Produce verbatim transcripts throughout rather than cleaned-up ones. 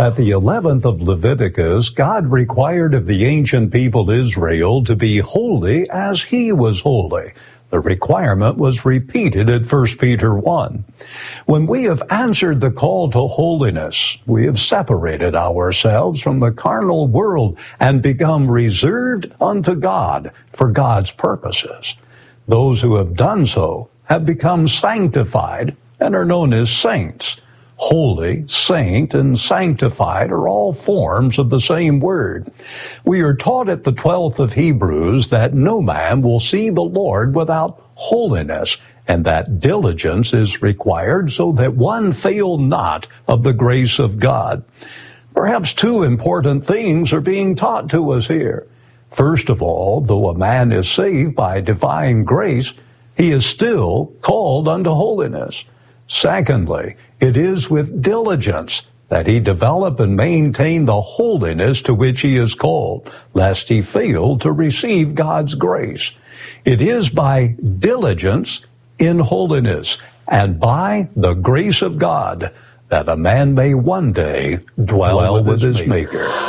At the eleventh of Leviticus, God required of the ancient people Israel to be holy as he was holy. The requirement was repeated at First Peter one. When we have answered the call to holiness, we have separated ourselves from the carnal world and become reserved unto God for God's purposes. Those who have done so have become sanctified and are known as saints. Holy, saint, and sanctified are all forms of the same word. We are taught at the twelfth of Hebrews that no man will see the Lord without holiness, and that diligence is required so that one fail not of the grace of God. Perhaps two important things are being taught to us here. First of all, though a man is saved by divine grace, he is still called unto holiness. Secondly, it is with diligence that he develop and maintain the holiness to which he is called, lest he fail to receive God's grace. It is by diligence in holiness and by the grace of God that a man may one day dwell, dwell with, with his, his Maker. Maker.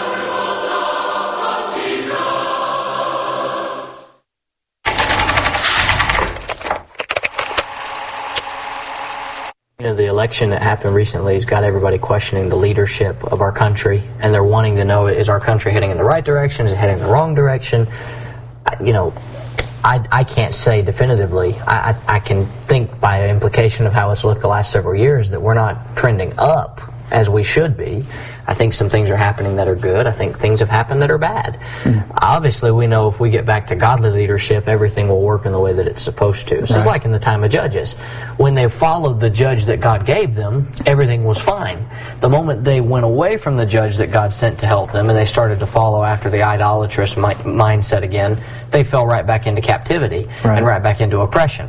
You know, the election that happened recently has got everybody questioning the leadership of our country, and they're wanting to know, is our country heading in the right direction? Is it heading in the wrong direction? You know, I, I can't say definitively. I, I, I can think by implication of how it's looked the last several years that we're not trending up as we should be. I think some things are happening that are good. I think things have happened that are bad. Mm. Obviously, we know if we get back to godly leadership, everything will work in the way that it's supposed to. This right. is like in the time of Judges. When they followed the judge that God gave them, everything was fine. The moment they went away from the judge that God sent to help them and they started to follow after the idolatrous mi- mindset again, they fell right back into captivity right. and right back into oppression.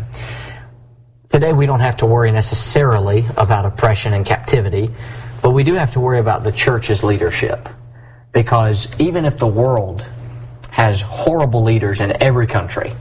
Today, we don't have to worry necessarily about oppression and captivity, but we do have to worry about the church's leadership, because even if the world has horrible leaders in every country,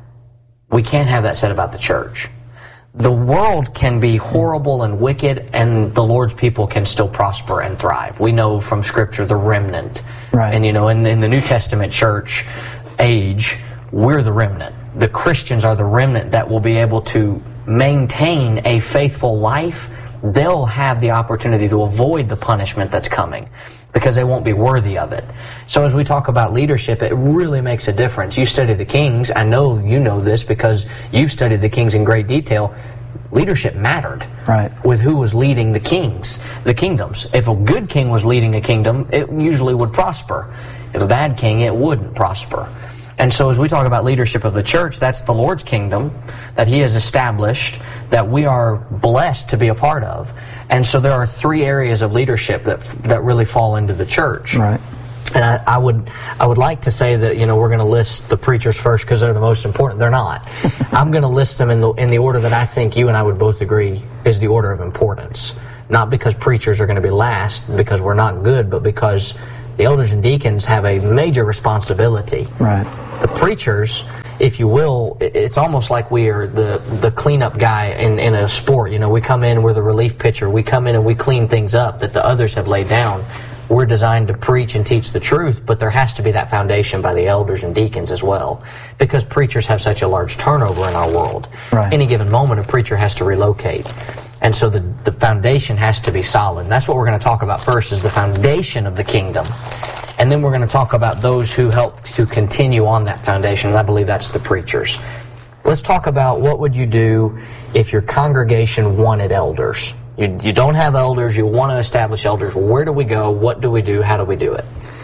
we can't have that said about the church. The world can be horrible and wicked, and the Lord's people can still prosper and thrive. We know from Scripture the remnant. Right. And, you know, in, in the New Testament church age, we're the remnant. The Christians are the remnant that will be able to maintain a faithful life. They'll have the opportunity to avoid the punishment that's coming because they won't be worthy of it. So as we talk about leadership, it really makes a difference. You study the kings. I know you know this because you've studied the kings in great detail. Leadership mattered right. with who was leading the kings, the kingdoms. If a good king was leading a kingdom, it usually would prosper. If a bad king, it wouldn't prosper. And so as we talk about leadership of the church, that's the Lord's kingdom that He has established, that we are blessed to be a part of. And so there are three areas of leadership that that really fall into the church. Right. And I, I would I would like to say that, you know, we're going to list the preachers first because they're the most important. They're not. I'm going to list them in the in the order that I think you and I would both agree is the order of importance. Not because preachers are going to be last, because we're not good, but because the elders and deacons have a major responsibility. Right. The preachers, if you will, it's almost like we are the, the cleanup guy in, in a sport. You know, we come in, we're the relief pitcher. We come in and we clean things up that the others have laid down. We're designed to preach and teach the truth, but there has to be that foundation by the elders and deacons as well, because preachers have such a large turnover in our world. Right. Any given moment, a preacher has to relocate. And so the, the foundation has to be solid. And that's what we're going to talk about first, is the foundation of the kingdom. And then we're going to talk about those who help to continue on that foundation, and I believe that's the preachers. Let's talk about what would you do if your congregation wanted elders. You, you don't have elders, you want to establish elders. Where do we go? What do we do? How do we do it?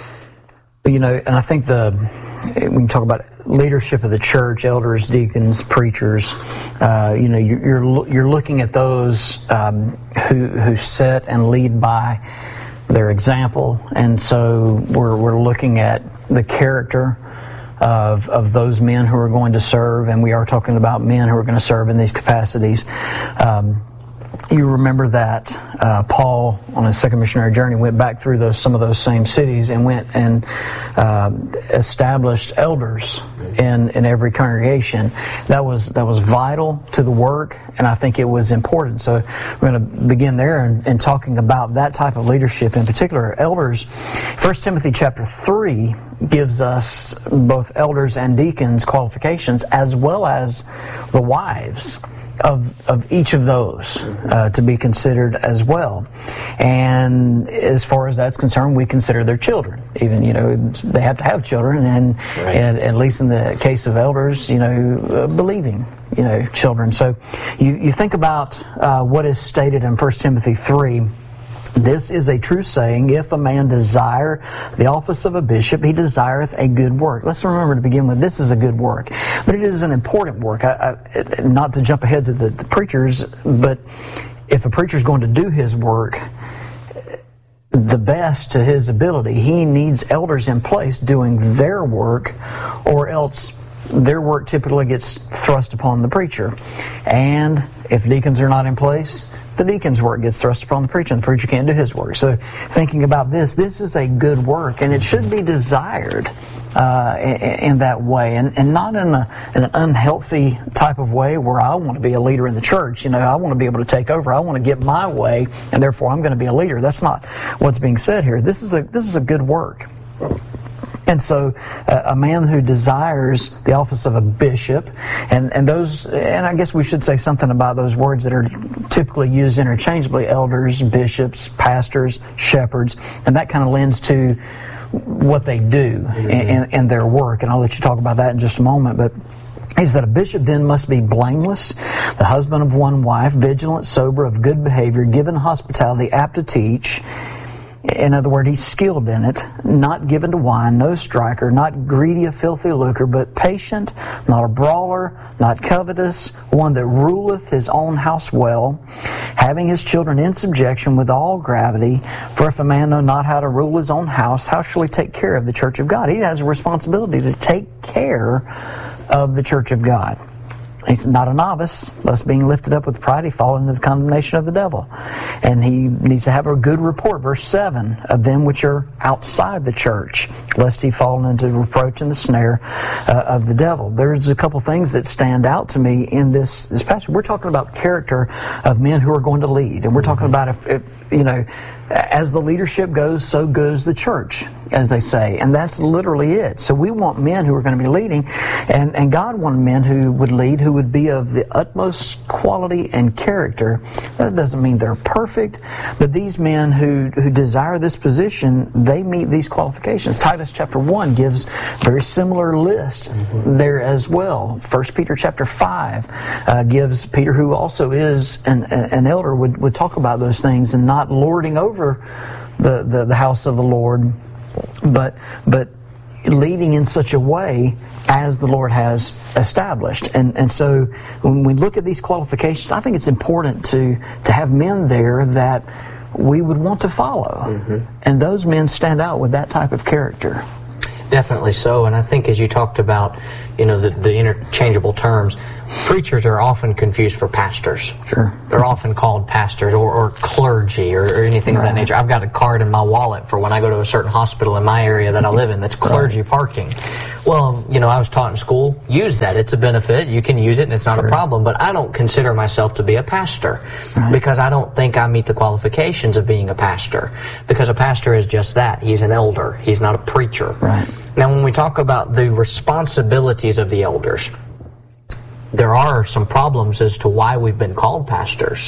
You know, and I think the when you talk about leadership of the church, elders, deacons, preachers, uh, you know, you're, you're you're looking at those um, who who set and lead by their example, and so we're we're looking at the character of of those men who are going to serve, and we are talking about men who are going to serve in these capacities. Um, you remember that uh, Paul, on his second missionary journey, went back through those some of those same cities and went and uh, established elders in, in every congregation. That was that was vital to the work, and I think it was important. So we're going to begin there and, and talking about that type of leadership in particular. Elders, First Timothy chapter three gives us both elders and deacons qualifications, as well as the wives of of each of those uh, to be considered as well. And as far as that's concerned, we consider their children. Even, you know, they have to have children, and, right. and at least in the case of elders, you know, uh, believing, you know, children. So you, you think about uh, what is stated in First Timothy three. This is a true saying, if a man desire the office of a bishop, he desireth a good work. Let's remember to begin with, this is a good work. But it is an important work. I, I, not to jump ahead to the, the preachers, but if a preacher is going to do his work the best to his ability, he needs elders in place doing their work, or else their work typically gets thrust upon the preacher. And if deacons are not in place, the deacon's work gets thrust upon the preacher, and the preacher can't do his work. So thinking about this, this is a good work, and it should be desired uh, in, in that way, and, and not in, a, in an unhealthy type of way where I want to be a leader in the church. You know, I want to be able to take over. I want to get my way, and therefore I'm going to be a leader. That's not what's being said here. This is a this is a good work. And so uh, a man who desires the office of a bishop, and, and those, and I guess we should say something about those words that are typically used interchangeably: elders, bishops, pastors, shepherds, and that kind of lends to what they do mm-hmm. in, in their work. And I'll let you talk about that in just a moment. But he said, a bishop then must be blameless, the husband of one wife, vigilant, sober, of good behavior, given hospitality, apt to teach. In other words, he's skilled in it, not given to wine, no striker, not greedy of filthy lucre, but patient, not a brawler, not covetous, one that ruleth his own house well, having his children in subjection with all gravity. For if a man know not how to rule his own house, how shall he take care of the church of God? He has a responsibility to take care of the church of God. He's not a novice, lest being lifted up with pride he fall into the condemnation of the devil. And he needs to have a good report, verse seven, of them which are outside the church, lest he fall into reproach and the snare uh, of the devil. There's a couple things that stand out to me in this, this passage. We're talking about character of men who are going to lead. And we're talking about if, if you know, as the leadership goes, so goes the church, as they say. And that's literally it. So we want men who are going to be leading, and, and God wanted men who would lead, who would be of the utmost quality and character. That doesn't mean they're perfect, but these men who, who desire this position, they meet these qualifications. Titus chapter one gives a very similar list mm-hmm. there as well. First Peter chapter five uh, gives, Peter, who also is an, an elder, would, would talk about those things, and not lording over the, the, the house of the Lord, but but leading in such a way as the Lord has established. And and so when we look at these qualifications, I think it's important to to have men there that we would want to follow. Mm-hmm. And those men stand out with that type of character. Definitely so. And I think as you talked about, you know, the, the interchangeable terms, preachers are often confused for pastors. Sure. They're often called pastors or, or clergy or, or anything right. of that nature. I've got a card in my wallet for when I go to a certain hospital in my area that I live in that's clergy right. parking. Well, you know, I was taught in school, use that. It's a benefit. You can use it and it's not sure. a problem. But I don't consider myself to be a pastor right. because I don't think I meet the qualifications of being a pastor. Because a pastor is just that. He's an elder. He's not a preacher. Right. Now, when we talk about the responsibilities of the elders, there are some problems as to why we've been called pastors.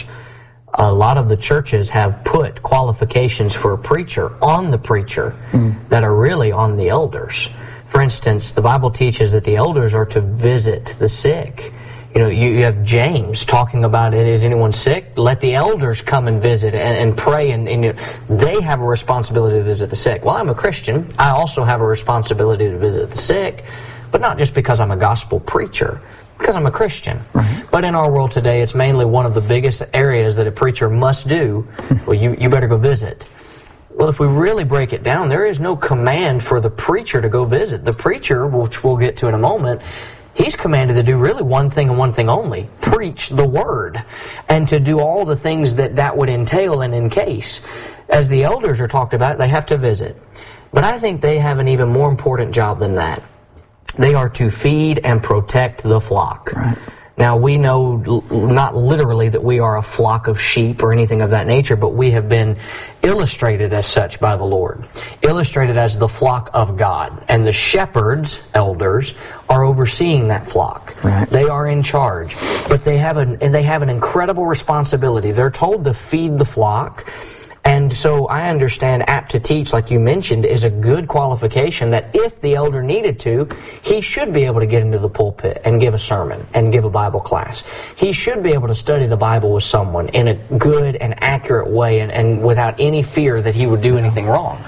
A lot of the churches have put qualifications for a preacher on the preacher mm. that are really on the elders. For instance, the Bible teaches that the elders are to visit the sick. You know, you, you have James talking about, is anyone sick? Let the elders come and visit and, and pray, and, and you know, they have a responsibility to visit the sick. Well, I'm a Christian. I also have a responsibility to visit the sick, but not just because I'm a gospel preacher, because I'm a Christian. Right. But in our world today, it's mainly one of the biggest areas that a preacher must do. Well, you, you better go visit. Well, if we really break it down, there is no command for the preacher to go visit. The preacher, which we'll get to in a moment, He's commanded to do really one thing and one thing only: preach the word, and to do all the things that that would entail and encase. As the elders are talked about, they have to visit. But I think they have an even more important job than that. They are to feed and protect the flock. Right. Now, we know not literally that we are a flock of sheep or anything of that nature, but we have been illustrated as such by the Lord, illustrated as the flock of God. And the shepherds, elders, are overseeing that flock. Right. They are in charge, but they have an they have an incredible responsibility. They're told to feed the flock. And so I understand apt to teach, like you mentioned, is a good qualification that if the elder needed to, he should be able to get into the pulpit and give a sermon and give a Bible class. He should be able to study the Bible with someone in a good and accurate way and, and without any fear that he would do anything wrong.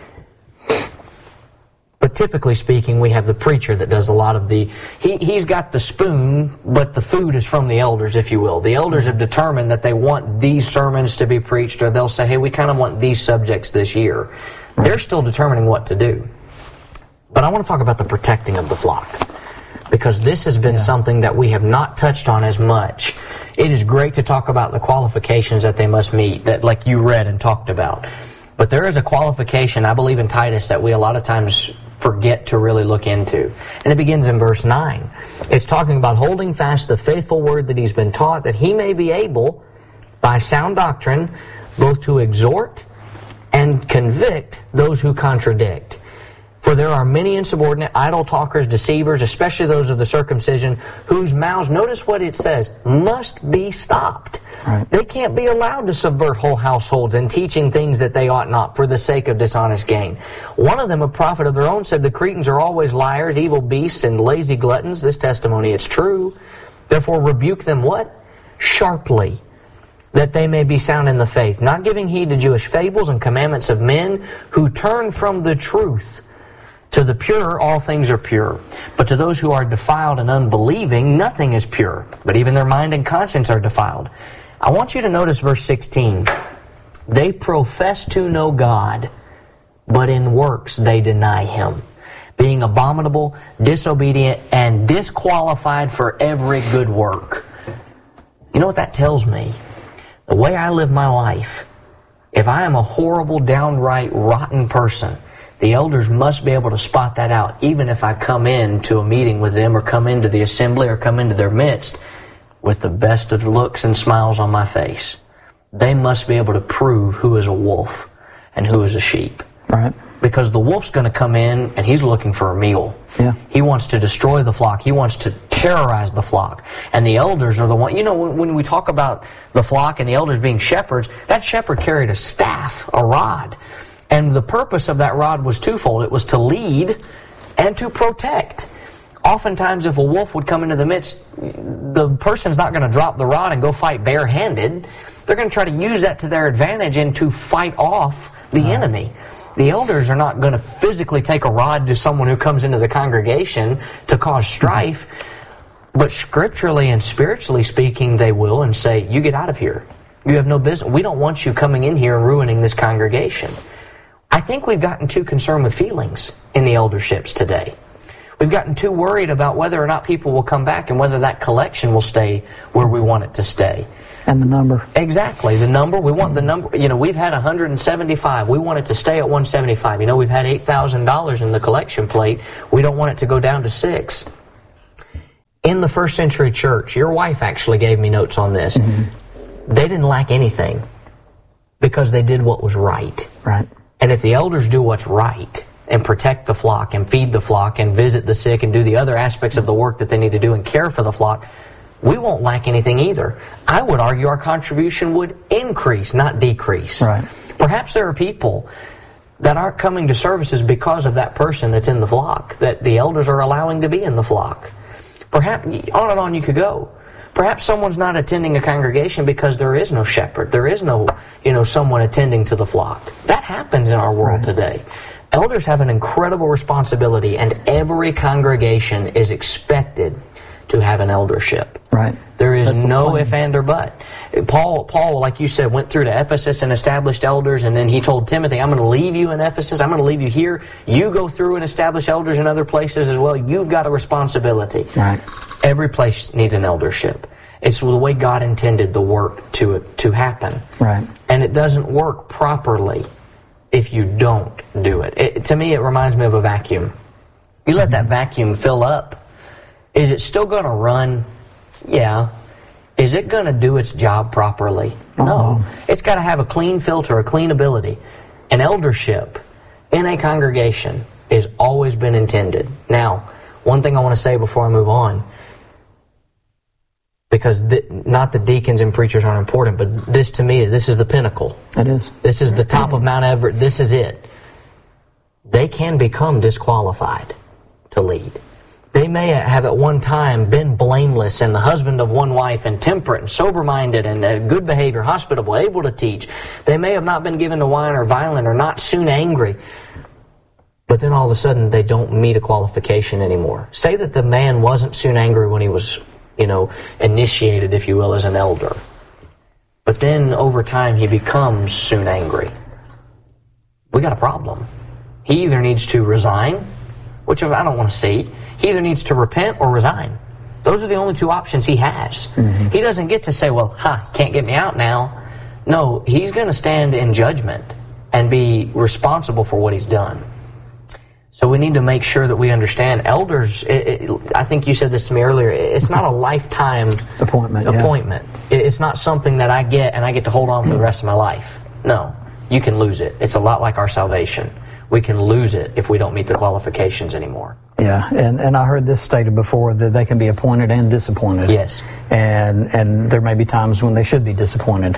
But typically speaking, we have the preacher that does a lot of the... He, he's got the spoon, but the food is from the elders, if you will. The elders have determined that they want these sermons to be preached, or they'll say, hey, we kind of want these subjects this year. They're still determining what to do. But I want to talk about the protecting of the flock, because this has been yeah. something that we have not touched on as much. It is great to talk about the qualifications that they must meet, that like you read and talked about. But there is a qualification, I believe in Titus, that we a lot of times forget to really look into. And it begins in verse nine. It's talking about holding fast the faithful word that he's been taught, that he may be able, by sound doctrine, both to exhort and convict those who contradict. For there are many insubordinate, idle talkers, deceivers, especially those of the circumcision, whose mouths, notice what it says, must be stopped. Right. They can't be allowed to subvert whole households and teaching things that they ought not for the sake of dishonest gain. One of them, a prophet of their own, said the Cretans are always liars, evil beasts, and lazy gluttons. This testimony, it's true. Therefore rebuke them what? Sharply, that they may be sound in the faith, not giving heed to Jewish fables and commandments of men who turn from the truth. To the pure, all things are pure. But to those who are defiled and unbelieving, nothing is pure. But even their mind and conscience are defiled. I want you to notice verse sixteen. They profess to know God, but in works they deny Him, being abominable, disobedient, and disqualified for every good work. You know what that tells me? The way I live my life, if I am a horrible, downright rotten person, the elders must be able to spot that out, even if I come into a meeting with them or come into the assembly or come into their midst with the best of looks and smiles on my face. They must be able to prove who is a wolf and who is a sheep. Right. Because the wolf's going to come in and he's looking for a meal. Yeah. He wants to destroy the flock. He wants to terrorize the flock. And the elders are the one, you know, when, when we talk about the flock and the elders being shepherds, that shepherd carried a staff, a rod. And the purpose of that rod was twofold. It was to lead and to protect. Oftentimes, if a wolf would come into the midst, the person's not going to drop the rod and go fight barehanded. They're going to try to use that to their advantage and to fight off the uh-huh. enemy. The elders are not going to physically take a rod to someone who comes into the congregation to cause strife. But scripturally and spiritually speaking, they will and say, you get out of here. You have no business. We don't want you coming in here and ruining this congregation. I think we've gotten too concerned with feelings in the elderships today. We've gotten too worried about whether or not people will come back and whether that collection will stay where we want it to stay. And the number. Exactly, the number. We want the number. You know, we've had one hundred seventy-five. We want it to stay at one hundred seventy-five. You know, we've had eight thousand dollars in the collection plate. We don't want it to go down to six. In the first century church, your wife actually gave me notes on this. Mm-hmm. They didn't lack anything because they did what was right. Right. And if the elders do what's right and protect the flock and feed the flock and visit the sick and do the other aspects of the work that they need to do and care for the flock, we won't lack anything either. I would argue our contribution would increase, not decrease. Right. Perhaps there are people that aren't coming to services because of that person that's in the flock, that the elders are allowing to be in the flock. Perhaps, on and on you could go. Perhaps someone's not attending a congregation because there is no shepherd. There is no, you know, someone attending to the flock. That happens in our world right. today. Elders have an incredible responsibility, and every congregation is expected to have an eldership. Right. There is That's no if, and, or but. Paul, Paul, like you said, went through to Ephesus and established elders, and then he told Timothy, I'm going to leave you in Ephesus, I'm going to leave you here. You go through and establish elders in other places as well. You've got a responsibility. Right. Every place needs an eldership. It's the way God intended the work to to happen. Right. And it doesn't work properly if you don't do it. it to me, it reminds me of a vacuum. You let that vacuum fill up, is it still going to run? Yeah. Is it going to do its job properly? No. Uh-huh. It's got to have a clean filter, a clean ability. An eldership in a congregation has always been intended. Now, one thing I want to say before I move on, because th- not the deacons and preachers aren't important, but this to me, this is the pinnacle. It is. This is the top of Mount Everest. This is it. They can become disqualified to lead. They may have at one time been blameless and the husband of one wife and temperate and sober-minded and uh, good behavior, hospitable, able to teach. They may have not been given to wine or violent or not soon angry. But then all of a sudden they don't meet a qualification anymore. Say that the man wasn't soon angry when he was, you know, initiated, if you will, as an elder. But then over time he becomes soon angry. We got a problem. He either needs to resign, which I don't want to see. He either needs to repent or resign. Those are the only two options he has. Mm-hmm. He doesn't get to say, well, ha, huh, can't get me out now. No, he's going to stand in judgment and be responsible for what he's done. So we need to make sure that we understand elders, it, it, I think you said this to me earlier, it's not a lifetime appointment. appointment. Yeah. It's not something that I get and I get to hold on for the rest of my life. No, you can lose it. It's a lot like our salvation. We can lose it if we don't meet the qualifications anymore. Yeah, and, and I heard this stated before that they can be appointed and disappointed. Yes. And and there may be times when they should be disappointed.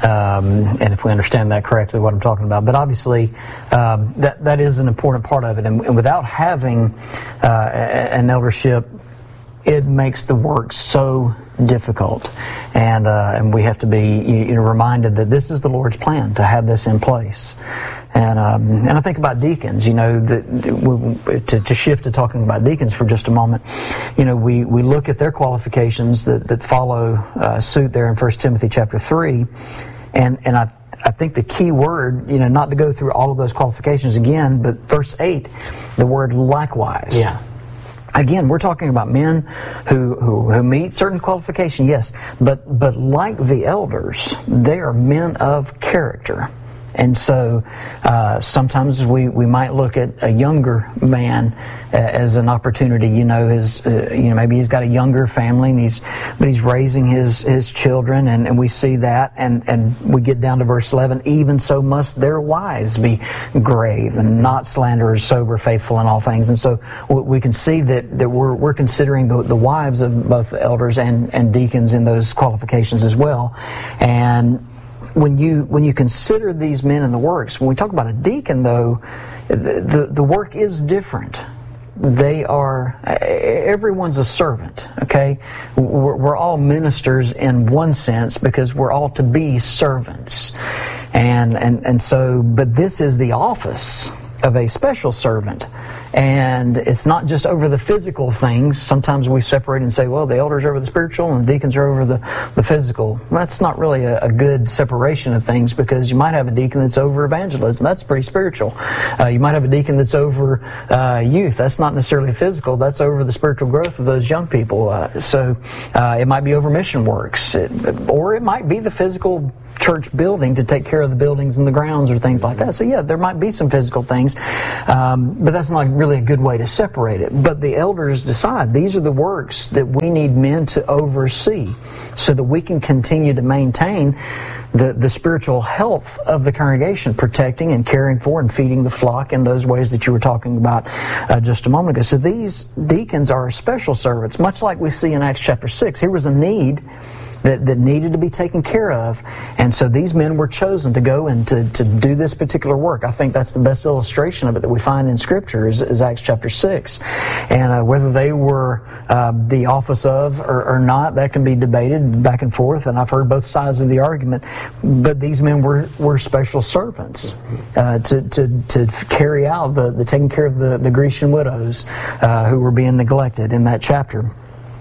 Um, and if we understand that correctly, what I'm talking about. But obviously, um, that, that is an important part of it. And, and without having uh, an eldership, it makes the work so difficult. And uh, and we have to be you know, reminded that this is the Lord's plan, to have this in place. And um, and I think about deacons, you know, the, the, to, to shift to talking about deacons for just a moment, you know, we, we look at their qualifications that, that follow uh, suit there in First Timothy chapter three, and, and I I think the key word, you know, not to go through all of those qualifications again, but verse eight, the word likewise. Yeah. Again, we're talking about men who, who, who meet certain qualifications, yes, but but like the elders, they are men of character. And so uh, sometimes we, we might look at a younger man uh, as an opportunity. You know, his uh, you know maybe he's got a younger family, and he's but he's raising his his children, and, and we see that, and, and we get down to verse eleven. Even so must their wives be grave and not slanderers, sober, faithful in all things. And so we can see that, that we're we're considering the, the wives of both elders and, and deacons in those qualifications as well, and. When you when you consider these men in the works, when we talk about a deacon, though, the, the, the work is different. They are, everyone's a servant, okay? We're, we're all ministers in one sense because we're all to be servants. And, and, and so, but this is the office of a special servant. And it's not just over the physical things. Sometimes we separate and say, well, the elders are over the spiritual and the deacons are over the, the physical. That's not really a, a good separation of things, because you might have a deacon that's over evangelism. That's pretty spiritual. Uh, you might have a deacon that's over uh, youth. That's not necessarily physical. That's over the spiritual growth of those young people. Uh, so uh, it might be over mission works. It, or it might be the physical church building to take care of the buildings and the grounds or things like that. So yeah, there might be some physical things, um, but that's not really a good way to separate it. But the elders decide these are the works that we need men to oversee so that we can continue to maintain the, the spiritual health of the congregation, protecting and caring for and feeding the flock in those ways that you were talking about uh, just a moment ago. So these deacons are special servants, much like we see in Acts chapter six. Here was a need That, that needed to be taken care of. And so these men were chosen to go and to, to do this particular work. I think that's the best illustration of it that we find in Scripture is, is Acts chapter six. And uh, whether they were uh, the office of or, or not, that can be debated back and forth, and I've heard both sides of the argument. But these men were, were special servants uh, to, to, to carry out the, the taking care of the, the Grecian widows uh, who were being neglected in that chapter.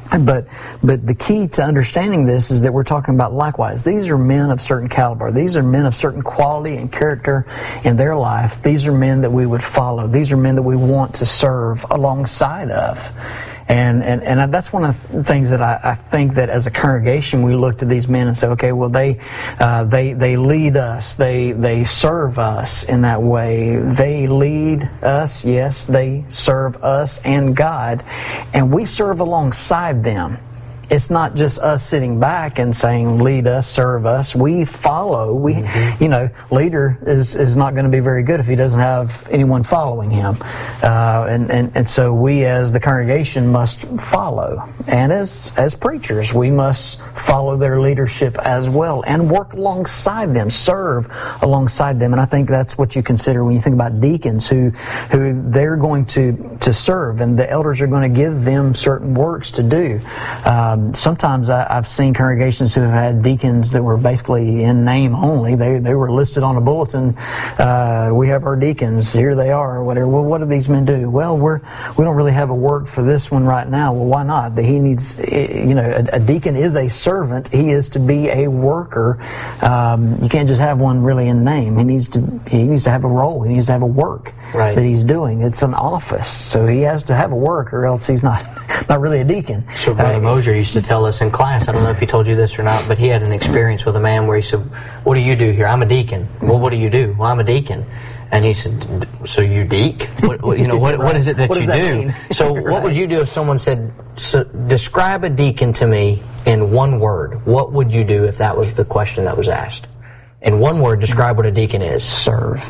But but the key to understanding this is that we're talking about likewise. These are men of certain caliber. These are men of certain quality and character in their life. These are men that we would follow. These are men that we want to serve alongside of. And, and and that's one of the things that I, I think that as a congregation we look to these men and say, okay, well they uh, they they lead us, they they serve us in that way. They lead us, yes, they serve us and God, and we serve alongside them. It's not just us sitting back and saying, lead us, serve us. We follow. We, mm-hmm. you know, leader is, is not going to be very good if he doesn't have anyone following him. Uh, and, and, and so we as the congregation must follow. And as, as preachers, we must follow their leadership as well and work alongside them, serve alongside them. And I think that's what you consider when you think about deacons who, who they're going to, to serve, and the elders are going to give them certain works to do. Uh, Sometimes I, I've seen congregations who have had deacons that were basically in name only. They they were listed on a bulletin. Uh, we have our deacons. Here they are, or whatever. Well, what do these men do? Well, we're we don't really have a work for this one right now. Well, why not? He needs, you know, a, a deacon is a servant. He is to be a worker. Um, you can't just have one really in name. He needs to he needs to have a role. He needs to have a work right. that he's doing. It's an office, so he has to have a work, or else he's not not really a deacon. So Brother uh, Mosier used to tell us in class, I don't know if he told you this or not, but he had an experience with a man where he said, what do you do here? I'm a deacon. Well, what do you do? Well, I'm a deacon. And he said, so you deek? What, what, you know, what, right. what is it that what you that do? Mean? So right. what would you do if someone said, so describe a deacon to me in one word? What would you do if that was the question that was asked? In one word, describe what a deacon is. Serve.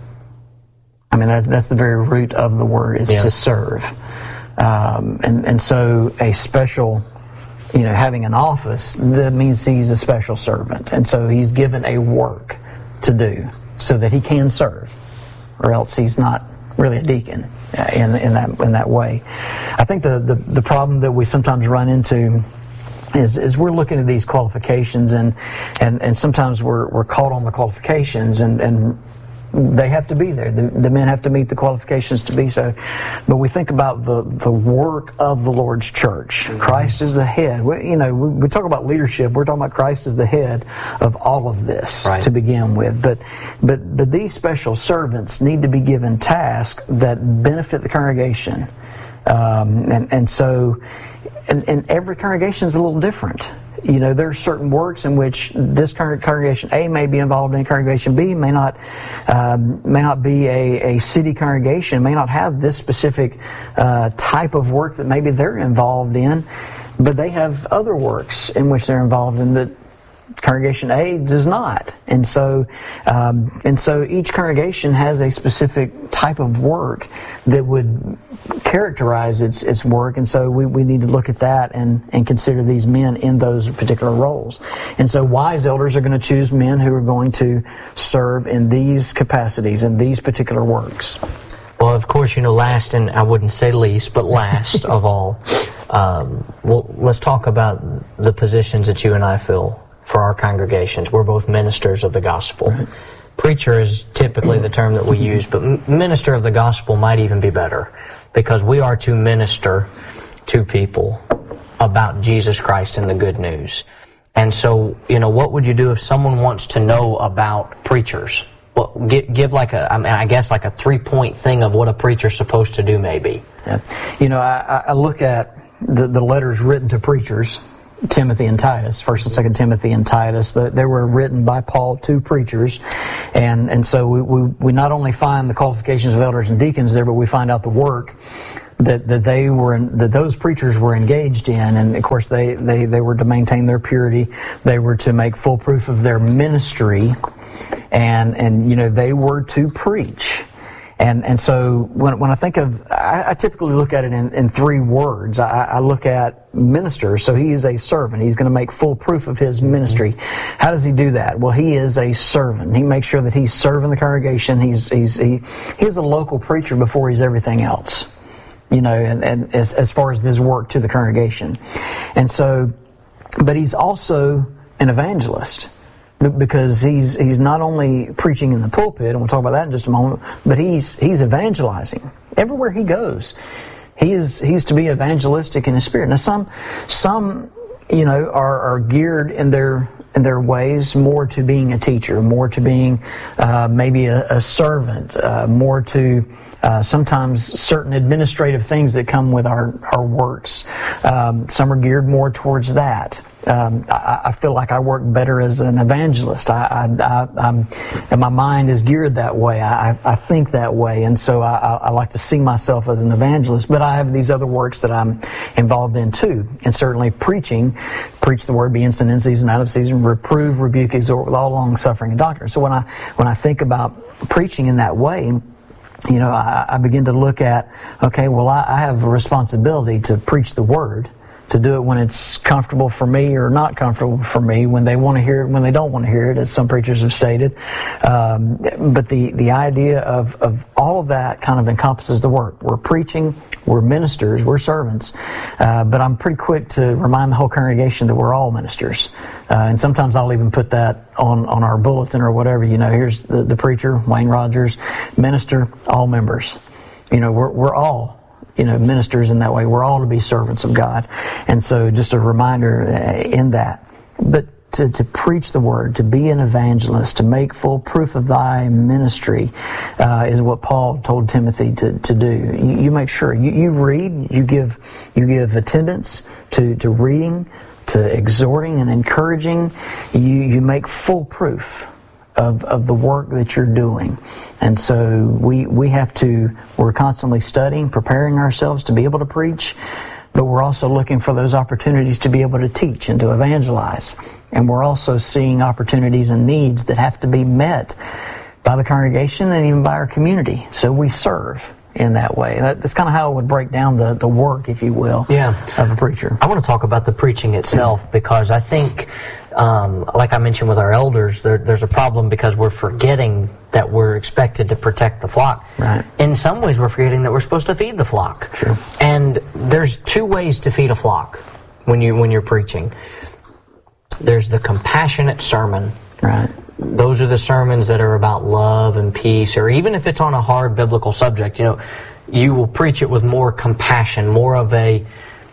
I mean, that's, that's the very root of the word, is yeah. to serve. Um, and, and so a special, you know, having an office, that means he's a special servant. And so he's given a work to do so that he can serve, or else he's not really a deacon in, in that in that way. I think the, the, the problem that we sometimes run into is, is we're looking at these qualifications, and, and, and sometimes we're, we're caught on the qualifications, and, and they have to be there. The, the men have to meet the qualifications to be so. But we think about the, the work of the Lord's church. Mm-hmm. Christ is the head. We, you know, we, we talk about leadership. We're talking about Christ is the head of all of this right. to begin with. But, but, but these special servants need to be given tasks that benefit the congregation. Um, and, and so, and, and every congregation is a little different. You know, there are certain works in which this congregation A may be involved in, congregation B may not um, may not be a, a city congregation, may not have this specific uh, type of work that maybe they're involved in, but they have other works in which they're involved in that congregation A does not. And so um, and so each congregation has a specific type of work that would characterize its its work, and so we, we need to look at that and, and consider these men in those particular roles. And so wise elders are going to choose men who are going to serve in these capacities, in these particular works. Well, of course, you know, last, and I wouldn't say least, but last of all, um, well, let's talk about the positions that you and I fill for our congregations. We're both ministers of the gospel. Right. Preacher is typically the term that we use, but minister of the gospel might even be better, because we are to minister to people about Jesus Christ and the good news. And so, you know, what would you do if someone wants to know about preachers? Well, give, give like a, I mean, I guess like a three-point thing of what a preacher's supposed to do, maybe. Yeah. You know, I, I look at the, the letters written to preachers, Timothy and Titus, First and Second Timothy and Titus. They were written by Paul to preachers, and and so we, we we not only find the qualifications of elders and deacons there, but we find out the work that that they were that those preachers were engaged in. And of course, they they they were to maintain their purity. They were to make full proof of their ministry, and and you know they were to preach. And and so when when I think of, I, I typically look at it in, in three words. I, I look at minister. So he is a servant. He's going to make full proof of his ministry. How does he do that? Well, he is a servant. He makes sure that he's serving the congregation. He's he's he he's a local preacher before he's everything else. You know, and, and as as far as his work to the congregation. And so, but he's also an evangelist. Because he's he's not only preaching in the pulpit, and we'll talk about that in just a moment, but he's he's evangelizing everywhere he goes. He is he's to be evangelistic in his spirit. Now some some you know are, are geared in their in their ways more to being a teacher, more to being uh, maybe a, a servant, uh, more to uh, sometimes certain administrative things that come with our, our works. Um, some are geared more towards that. Um, I, I feel like I work better as an evangelist. I, I, I, I'm, and my mind is geared that way. I, I think that way, and so I, I like to see myself as an evangelist. But I have these other works that I'm involved in too, and certainly preaching, preach the word, be instant in season, out of season, reprove, rebuke, exhort with all long suffering and doctrine. So when I when I think about preaching in that way, you know, I, I begin to look at, okay, well, I, I have a responsibility to preach the word, to do it when it's comfortable for me or not comfortable for me, when they want to hear it, when they don't want to hear it, as some preachers have stated. Um, but the, the idea of, of all of that kind of encompasses the work. We're preaching, we're ministers, we're servants. Uh, but I'm pretty quick to remind the whole congregation that we're all ministers. Uh, and sometimes I'll even put that on, on our bulletin or whatever. You know, here's the, the preacher, Wayne Rogers, minister, all members. You know, we're, we're all you know, ministers in that way. We're all to be servants of God. And so just a reminder in that. But to, to preach the word, to be an evangelist, to make full proof of thy ministry uh, is what Paul told Timothy to, to do. You, you make sure. You, you read, you give you give attendance to, to reading, to exhorting and encouraging. You, you make full proof Of, of the work that you're doing. And so we we have to, we're constantly studying, preparing ourselves to be able to preach, but we're also looking for those opportunities to be able to teach and to evangelize. And we're also seeing opportunities and needs that have to be met by the congregation and even by our community. So we serve in that way. That, that's kind of how I would break down the, the work, if you will, yeah. of a preacher. I want to talk about the preaching itself because I think, um, like I mentioned with our elders, there, there's a problem because we're forgetting that we're expected to protect the flock. Right. In some ways, we're forgetting that we're supposed to feed the flock. Sure. And there's two ways to feed a flock when you when you're preaching. There's the compassionate sermon. Right. Those are the sermons that are about love and peace, or even if it's on a hard biblical subject, you know, you will preach it with more compassion, more of a,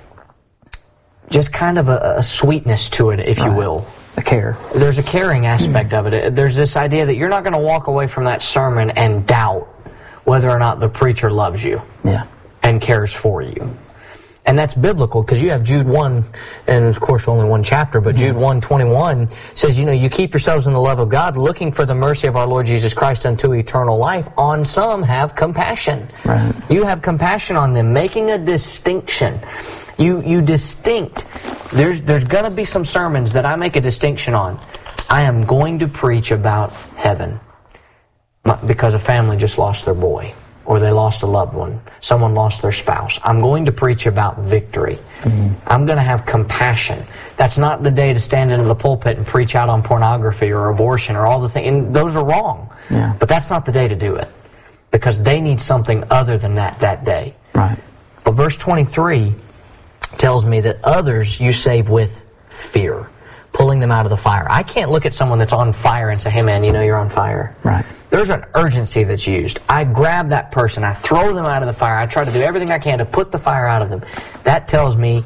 just kind of a, a sweetness to it, if right. you will. A care. There's a caring aspect of it. There's this idea that you're not going to walk away from that sermon and doubt whether or not the preacher loves you yeah. and cares for you. And that's biblical because you have Jude one, and of course only one chapter, but mm-hmm. Jude one twenty-one says, you know, you keep yourselves in the love of God, looking for the mercy of our Lord Jesus Christ unto eternal life. On some have compassion. Right. You have compassion on them, making a distinction. You you distinct. There's, there's going to be some sermons that I make a distinction on. I am going to preach about heaven because a family just lost their boy. Or they lost a loved one. Someone lost their spouse. I'm going to preach about victory. Mm-hmm. I'm going to have compassion. That's not the day to stand into the pulpit and preach out on pornography or abortion or all the things. And those are wrong. Yeah. But that's not the day to do it. Because they need something other than that that day. Right. But verse twenty-three tells me that others you save with fear. Pulling them out of the fire. I can't look at someone that's on fire and say, hey man, you know you're on fire. Right. There's an urgency that's used. I grab that person, I throw them out of the fire, I try to do everything I can to put the fire out of them. That tells me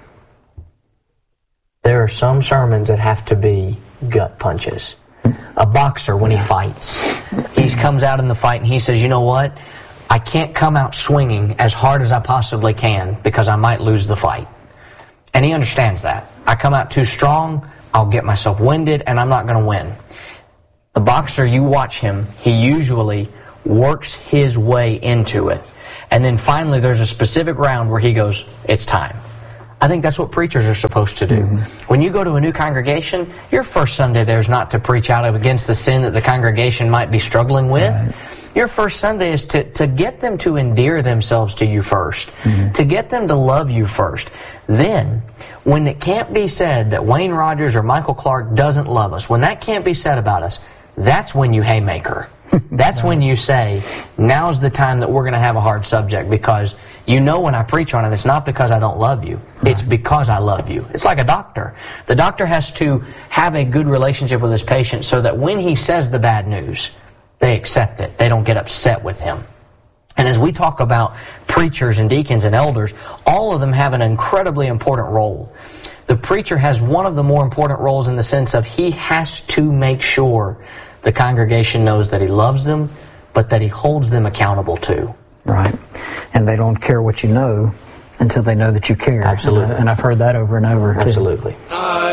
there are some sermons that have to be gut punches. A boxer, when he fights, he comes out in the fight and he says, you know what? I can't come out swinging as hard as I possibly can because I might lose the fight. And he understands that. I come out too strong, I'll get myself winded, and I'm not going to win. The boxer, you watch him, he usually works his way into it. And then finally there's a specific round where he goes, it's time. I think that's what preachers are supposed to do. Mm-hmm. When you go to a new congregation, your first Sunday there is not to preach out against the sin that the congregation might be struggling with. Right. Your first Sunday is to, to get them to endear themselves to you first, mm-hmm. to get them to love you first. Then, when it can't be said that Wayne Rogers or Michael Clark doesn't love us, when that can't be said about us, that's when you haymaker. That's right. When you say, now's the time that we're going to have a hard subject, because you know when I preach on it, it's not because I don't love you. Right. It's because I love you. It's like a doctor. The doctor has to have a good relationship with his patient so that when he says the bad news, they accept it. They don't get upset with him. And as we talk about preachers and deacons and elders, all of them have an incredibly important role. The preacher has one of the more important roles in the sense of he has to make sure the congregation knows that he loves them, but that he holds them accountable too. Right. And they don't care what you know until they know that you care. Absolutely. And, I, and I've heard that over and over. Absolutely. Too.